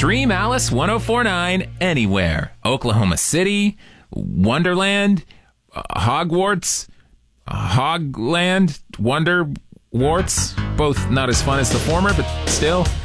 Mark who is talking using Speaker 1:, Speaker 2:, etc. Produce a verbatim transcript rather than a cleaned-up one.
Speaker 1: Stream Alice ten forty-nine anywhere. Oklahoma City, Wonderland, uh, Hogwarts, uh, Hogland, Wonder Warts. Both not as fun as the former, but still.